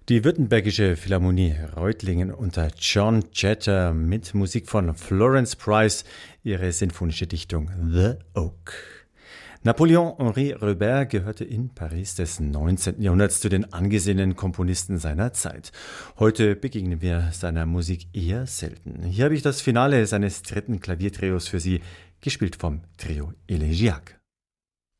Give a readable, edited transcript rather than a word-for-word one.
Die Württembergische Philharmonie Reutlingen unter John Jeter mit Musik von Florence Price, ihre sinfonische Dichtung The Oak. Napoléon-Henri Reber gehörte in Paris des 19. Jahrhunderts zu den angesehenen Komponisten seiner Zeit. Heute begegnen wir seiner Musik eher selten. Hier habe ich das Finale seines dritten Klaviertrios für Sie, gespielt vom Trio Elegiac.